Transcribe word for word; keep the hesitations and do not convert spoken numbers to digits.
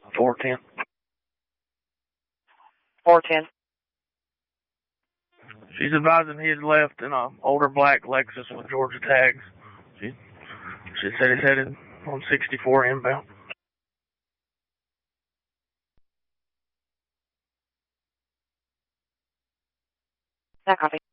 four ten. four ten. She's advising he had left in an older black Lexus with Georgia tags. She, she said he's headed on sixty-four inbound. That copy.